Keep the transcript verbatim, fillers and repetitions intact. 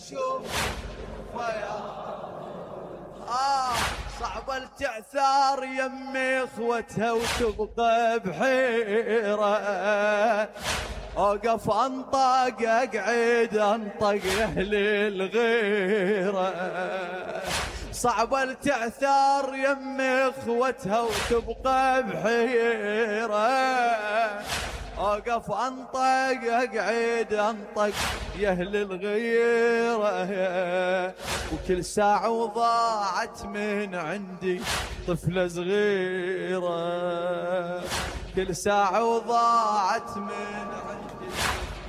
شوفه يا آه صعب التعثار يمي اخوتها وتبقى بحيرة، اوقف انطق اقعد انطق اهل الغيرة. صعب التعثار يمي اخوتها وتبقى بحيرة، اوقف انطق اقعد انطق يا اهل الغيرة. وكل ساعة وضاعت من عندي طفلة صغيرة، كل ساعة وضاعت من